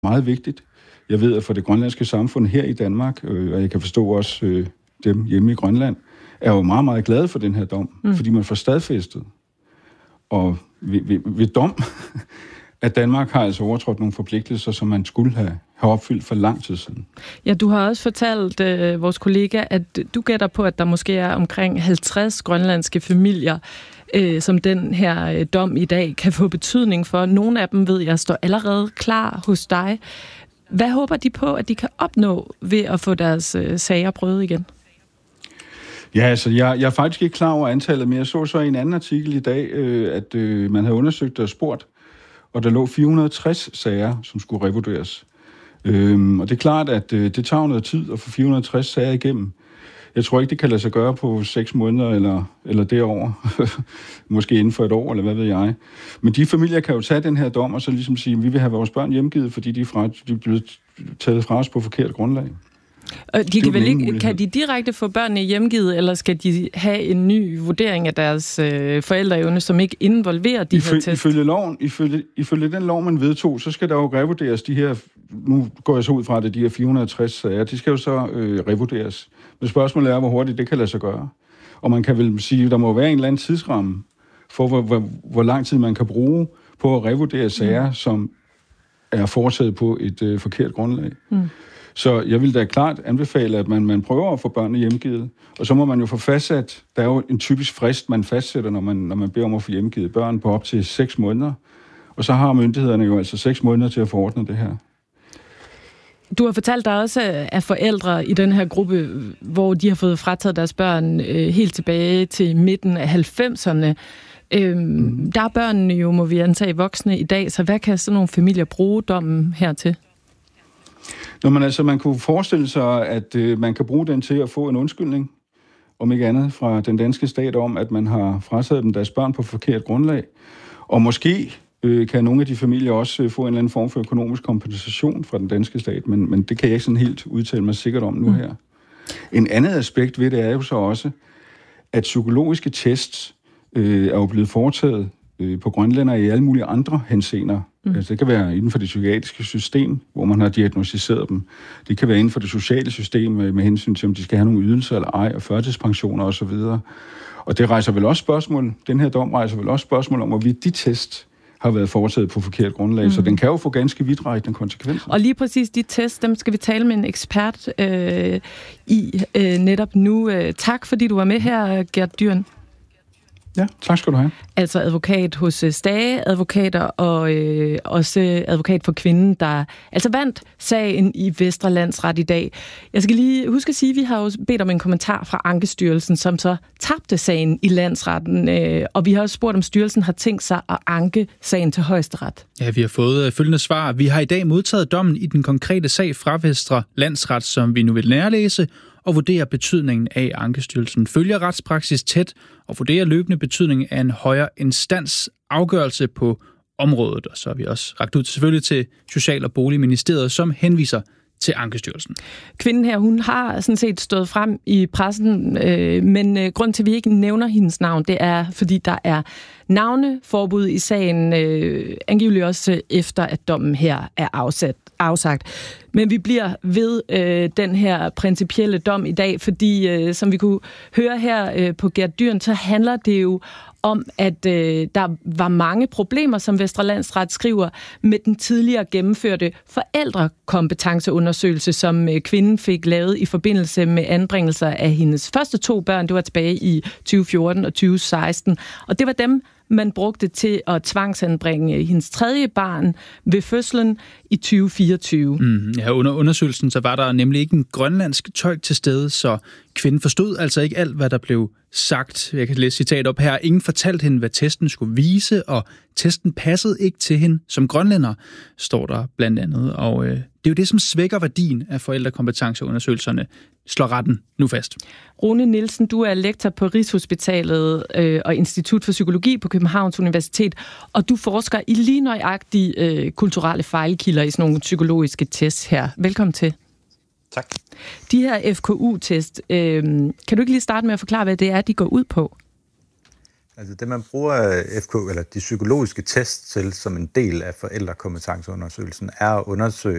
meget vigtigt. Jeg ved, at for det grønlandske samfund her i Danmark, og jeg kan forstå også dem hjemme i Grønland, er jo meget, meget glade for den her dom, fordi man får stadfæstet. Og ved dom, at Danmark har altså overtrådt nogle forpligtelser, som man skulle have opfyldt for lang tid siden. Ja, du har også fortalt vores kollega, at du gætter på, at der måske er omkring 50 grønlandske familier, som den her dom i dag kan få betydning for. Nogle af dem, ved jeg, står allerede klar hos dig. Hvad håber de på, at de kan opnå ved at få deres sager prøvet igen? Ja, altså, jeg er faktisk ikke klar over antallet, men jeg så i en anden artikel i dag, at man havde undersøgt og spurgt, og der lå 460 sager, som skulle revurderes. Og det er klart, at det tager noget tid at få 460 sager igennem. Jeg tror ikke, det kan lade sig gøre på 6 måneder eller derover. Måske inden for et år, eller hvad ved jeg. Men de familier kan jo tage den her dom, og så ligesom sige, at vi vil have vores børn hjemgivet, fordi de er blevet taget fra os på forkert grundlag. Og kan de direkte få børnene hjemgivet, eller skal de have en ny vurdering af deres forældreevne, som ikke involverer de her test? Ifølge den lov, man vedtog, så skal der jo revurderes de her, nu går jeg så ud fra det, de her 460 sager, de skal jo så revurderes. Men spørgsmålet er, hvor hurtigt det kan lade sig gøre. Og man kan vel sige, at der må være en eller anden tidsramme for, hvor lang tid man kan bruge på at revurdere sager, som er foretaget på et forkert grundlag. Så jeg vil da klart anbefale, at man prøver at få børnene hjemgivet. Og så må man jo få fastsat, der er jo en typisk frist, man fastsætter, når man beder om at få hjemgivet børn på op til 6 måneder. Og så har myndighederne jo altså 6 måneder til at forordne det her. Du har fortalt dig også af forældre i den her gruppe, hvor de har fået frataget deres børn helt tilbage til midten af 90'erne. Der er børnene jo, må vi antage, voksne i dag, så hvad kan sådan nogle familier bruge dommen hertil? Man kunne forestille sig, at man kan bruge den til at få en undskyldning, om ikke andet, fra den danske stat om, at man har frataget dem deres børn på forkert grundlag. Og måske kan nogle af de familier også få en eller anden form for økonomisk kompensation fra den danske stat, men det kan jeg ikke sådan helt udtale mig sikkert om nu her. En andet aspekt ved det er jo så også, at psykologiske tests er jo blevet foretaget på grønlændere i alle mulige andre henseender. Altså, det kan være inden for det psykiatriske system, hvor man har diagnostiseret dem. Det kan være inden for det sociale system med hensyn til, om de skal have nogle ydelser eller ej, og førtidspensioner osv. Og det rejser vel også spørgsmål, den her dom rejser vel også spørgsmål om, hvorvidt de test har været foretaget på forkert grundlag, så den kan jo få ganske vidtrækkende konsekvenser. Og lige præcis de tests, dem skal vi tale med en ekspert i netop nu. Tak, fordi du var med her, Gert Dyrn. Ja, tak skal du have. Altså advokat hos Stage Advokater og også advokat for kvinden, der altså vandt sagen i Vestre Landsret i dag. Jeg skal lige huske at sige, at vi har jo bedt om en kommentar fra Ankestyrelsen, som så tabte sagen i landsretten, og vi har også spurgt, om styrelsen har tænkt sig at anke sagen til Højesteret. Ja, vi har fået følgende svar. Vi har i dag modtaget dommen i den konkrete sag fra Vestre Landsret, som vi nu vil nærlæse, og vurderer betydningen af Ankestyrelsen. Følger retspraksis tæt og vurderer løbende betydningen af en højere instans afgørelse på området. Og så har vi også rakt ud selvfølgelig til Social- og Boligministeriet, som henviser til Ankestyrelsen. Kvinden her, hun har sådan set stået frem i pressen, men grund til, at vi ikke nævner hendes navn, det er, fordi der er navneforbud i sagen, angiveligt også efter, at dommen her er afsagt. Men vi bliver ved den her principielle dom i dag, fordi som vi kunne høre her på Gert Dyrn, så handler det jo om, at der var mange problemer, som Vestre Landsret skriver, med den tidligere gennemførte forældrekompetenceundersøgelse, som kvinden fik lavet i forbindelse med anbringelser af hendes første 2 børn. Det var tilbage i 2014 og 2016. Og det var dem, man brugte til at tvangsanbringe hendes 3. barn ved fødslen i 2024. Ja, under undersøgelsen så var der nemlig ikke en grønlandsk tolk til stede, så kvinden forstod altså ikke alt, hvad der blev sagt. Jeg kan læse citat op her. Ingen fortalte hende, hvad testen skulle vise, og testen passede ikke til hende som grønlænder, står der blandt andet. Og det er jo det, som svækker værdien af forældrekompetenceundersøgelserne, slår retten nu fast. Rune Nielsen, du er lektor på Rigshospitalet og Institut for Psykologi på Københavns Universitet, og du forsker i lige nøjagtige kulturelle fejlkilder i sådan nogle psykologiske tests her. Velkommen til. Tak. De her FKU-test, kan du ikke lige starte med at forklare, hvad det er, de går ud på? Altså det, man bruger FK, eller de psykologiske tests til som en del af forældrekompetenceundersøgelsen, er at undersøge